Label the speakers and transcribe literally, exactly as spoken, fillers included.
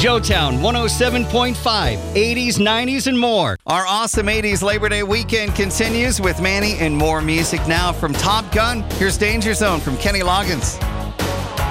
Speaker 1: Joetown one oh seven point five, eighties, nineties, and more.
Speaker 2: Our awesome eighties Labor Day weekend continues with Manny and more music now from Top Gun. Here's Danger Zone from Kenny Loggins.